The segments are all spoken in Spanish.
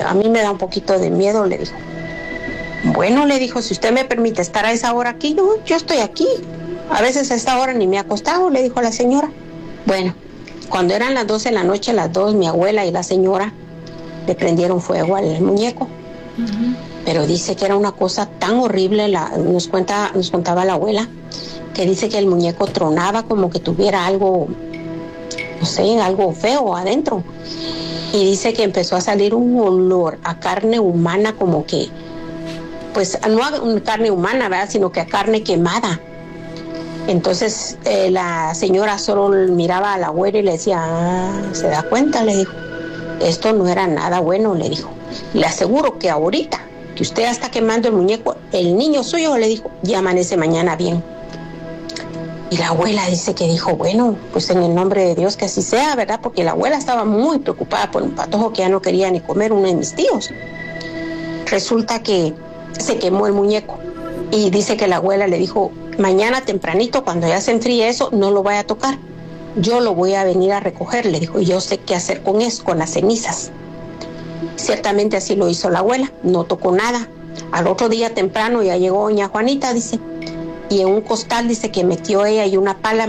a mí me da un poquito de miedo, le dijo. Bueno, le dijo, si usted me permite estar a esa hora aquí, yo estoy aquí. A veces a esta hora ni me he acostado, le dijo la señora. Bueno, cuando eran las 12 de la noche, las dos, mi abuela y la señora, le prendieron fuego al muñeco. Uh-huh. Pero dice que era una cosa tan horrible, nos contaba la abuela, que dice que el muñeco tronaba como que tuviera algo, no sé, algo feo adentro. Y dice que empezó a salir un olor a carne humana, como que, pues no a carne humana, ¿verdad?, sino que a carne quemada. Entonces la señora solo miraba a la abuela y le decía, ¿se da cuenta?, le dijo. Esto no era nada bueno, le dijo. Le aseguro que ahorita que usted ya está quemando el muñeco, el niño suyo, le dijo, ya amanece mañana bien. Y la abuela dice que dijo, bueno, pues en el nombre de Dios que así sea, ¿verdad? Porque la abuela estaba muy preocupada por un patojo que ya no quería ni comer, uno de mis tíos. Resulta que se quemó el muñeco y dice que la abuela le dijo, mañana tempranito, cuando ya se enfríe eso, no lo vaya a tocar. Yo lo voy a venir a recoger, le dijo, y yo sé qué hacer con eso, con las cenizas. Ciertamente así lo hizo la abuela, no tocó nada. Al otro día temprano ya llegó doña Juanita, dice, y en un costal dice que metió ella y una pala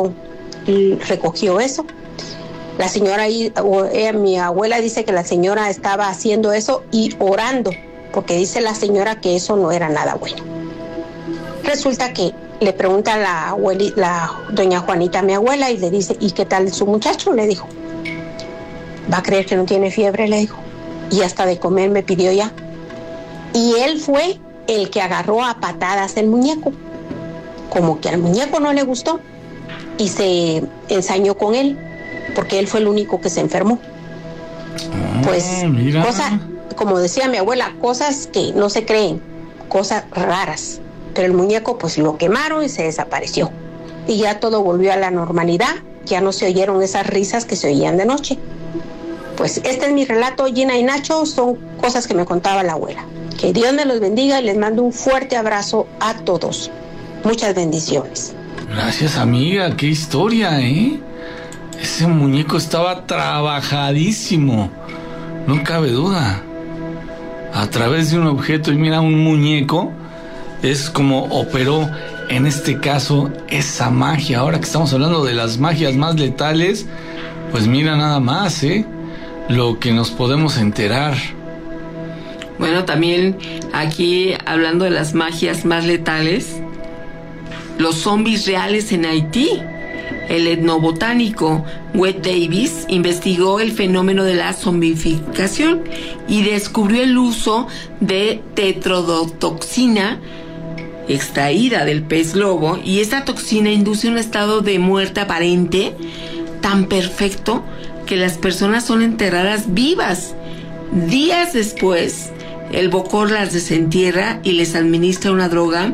recogió eso. La señora, mi abuela dice que la señora estaba haciendo eso y orando, porque dice la señora que eso no era nada bueno. Resulta que le pregunta la doña Juanita a mi abuela y le dice, ¿y qué tal su muchacho?, le dijo. ¿Va a creer que no tiene fiebre?, le dijo. Y hasta de comer me pidió ya. Y él fue el que agarró a patadas el muñeco. Como que al muñeco no le gustó y se ensañó con él, porque él fue el único que se enfermó. Pues cosas, como decía mi abuela, cosas que no se creen, cosas raras. Pero el muñeco pues lo quemaron y se desapareció. Y ya todo volvió a la normalidad, ya no se oyeron esas risas que se oían de noche. Pues este es mi relato, Gina y Nacho, son cosas que me contaba la abuela. Que Dios me los bendiga y les mando un fuerte abrazo a todos. Muchas bendiciones. Gracias, amiga, qué historia, ¿eh? Ese muñeco estaba trabajadísimo, no cabe duda. A través de un objeto, y mira, un muñeco es como operó en este caso esa magia. Ahora que estamos hablando de las magias más letales, pues mira nada más, lo que nos podemos enterar. Bueno, también aquí hablando de las magias más letales, los zombies reales en Haití. El etnobotánico Wade Davis investigó el fenómeno de la zombificación y descubrió el uso de tetrodotoxina extraída del pez lobo, y esta toxina induce un estado de muerte aparente tan perfecto que las personas son enterradas vivas. Días después, el Bokor las desentierra y les administra una droga,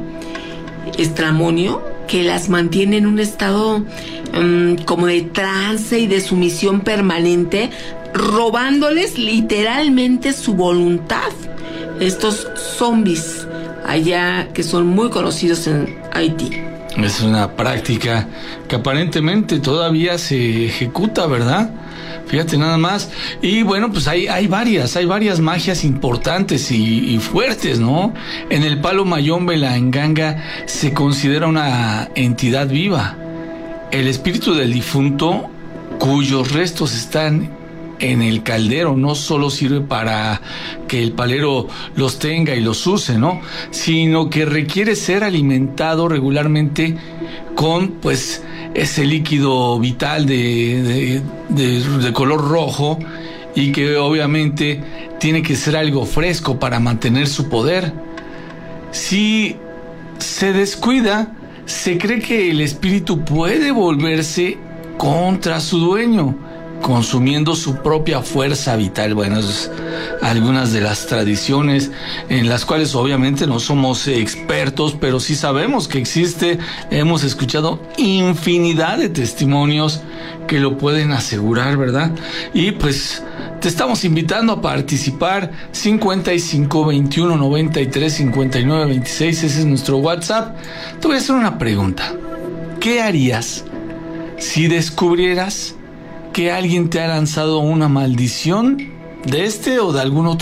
estramonio, que las mantiene en un estado como de trance y de sumisión permanente, robándoles literalmente su voluntad. Estos zombies allá, que son muy conocidos en Haití. Es una práctica que aparentemente todavía se ejecuta, ¿verdad? Fíjate nada más. Y bueno, pues hay varias magias importantes y fuertes, ¿no? En el Palo Mayombe, la Nganga se considera una entidad viva. El espíritu del difunto, cuyos restos están en el caldero, no solo sirve para que el palero los tenga y los use, ¿no?, sino que requiere ser alimentado regularmente con, pues, ese líquido vital de color rojo, y que obviamente tiene que ser algo fresco para mantener su poder. Si se descuida, se cree que el espíritu puede volverse contra su dueño, consumiendo su propia fuerza vital. Bueno, es algunas de las tradiciones en las cuales obviamente no somos expertos, pero sí sabemos que existe. Hemos escuchado infinidad de testimonios que lo pueden asegurar, ¿verdad? Y pues te estamos invitando a participar. 55 21 93 59 26, ese es nuestro WhatsApp. Te voy a hacer una pregunta. ¿Qué harías si descubrieras que alguien te ha lanzado una maldición de este o de algún otro